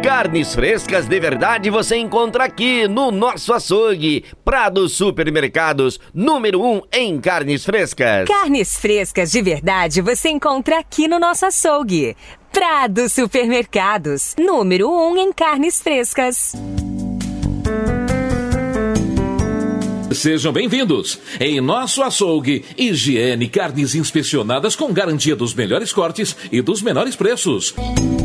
Carnes frescas de verdade você encontra aqui no nosso açougue. Prado Supermercados, número 1 em carnes frescas. Carnes frescas de verdade você encontra aqui no nosso açougue. Prado Supermercados, número 1 em carnes frescas. Sejam bem-vindos. Em nosso açougue, higiene, carnes inspecionadas com garantia dos melhores cortes e dos menores preços.